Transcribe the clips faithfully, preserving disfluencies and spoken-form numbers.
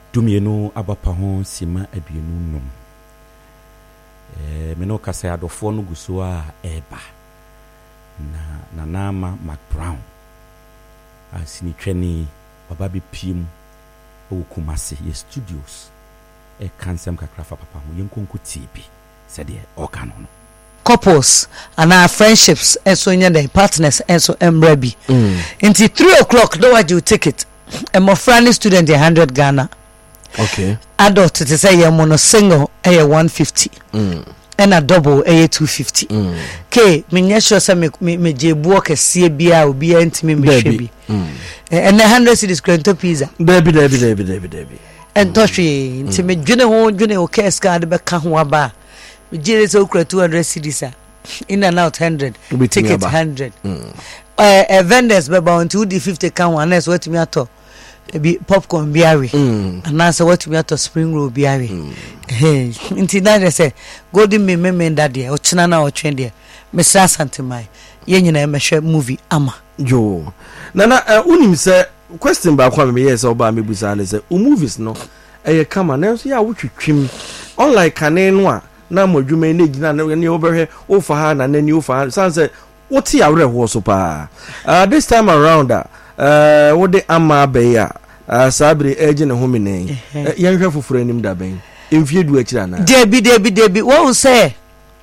dumienu abapa ho sima abienu nom eh me no kasa adofo no guso a eba na nanama Mac Brown asini twani baba bi piem o Kumasi ye studios e kansem kakrafa papa ho yenkonko T V said e o kanu no couples and our friendships and so nya the partners and so embrabi mm. Until three o'clock do what you ticket and my friendly student one hundred Ghana. Okay. Adult to say your mono single a one fifty mm. and a double a two fifty mm. K me nya sure say me me jebu o kese bia obi antimi me hwebi and one hundred cedis krento pizza baby baby baby baby baby and touchy nti me dwene ho dwene o case card be ka ho aba me jere so kra two hundred cedis in and out one hundred ticket one hundred mm. uh, vendors be bound to the fifty can one else what me ato be popcorn biari mm. and answer what me ato spring roll biari eh nti na say golden me me that there o china na o twen there me sra santimai ye nyina me hwe movie ama yo nana uh, unim say question ba kwa me yes oba me busa na say o movies no eh kama na so ya wotwetwim unlike kane no a na modwuma na gina na ne obehwe o fa ha na nani o fa ha san say what ya were ho so pa uh this time around uh what the ama be ya uh sabri eje ne homine yan hwe foforo anim da ben emfie du akira na debi debi debi won say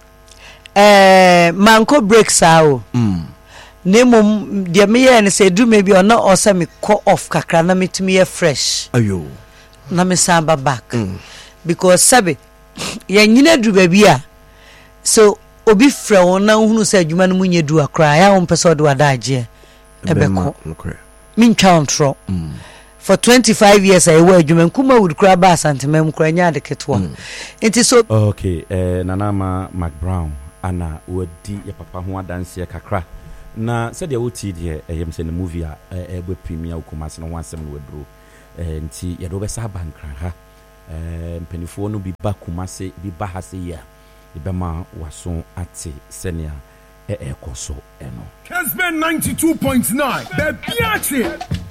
eh manko breaks out mm nemom de me ye ne say do maybe or not or say me call off kakra na metumi ye fresh ayo na me samba back mm. Because sabe ye nyina du ba bia so obi fra won na hunu say adwuma no munye du akra ya won pese do adaje ebeko min chantro mm. For twenty-five years I work adwuma kuma would cry ba santemem kra nya de ketwa enti so okay eh nanama Mac Brown ana wodi ya papa ho adanse kakra na said ya wuti de eyem se ne movie a ebe premier Kumasi no wansem no wadro eh nti ya do be sa bankran ha eh mpenifo no bi ba Kumasi bi ba ha se ya ibema waso ate senia e ekoso eno Kesben ninety-two point nine the Biachi